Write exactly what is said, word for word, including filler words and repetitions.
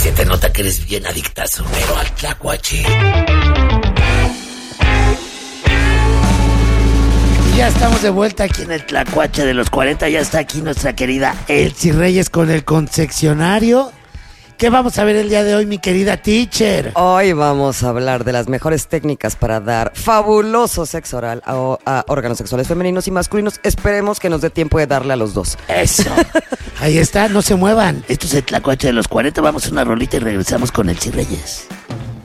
Se te nota que eres bien adictazo, pero al tlacuache. Y ya estamos de vuelta aquí en el tlacuache de los cuarenta. Ya está aquí nuestra querida Elsie Reyes con el confeccionario. ¿Qué vamos a ver el día de hoy, mi querida teacher? Hoy vamos a hablar de las mejores técnicas para dar fabuloso sexo oral a, a órganos sexuales femeninos y masculinos. Esperemos que nos dé tiempo de darle a los dos. Eso. Ahí está, no se muevan. Esto es el tlacuache de los cuarenta. Vamos a una rolita y regresamos con Elsie Reyes.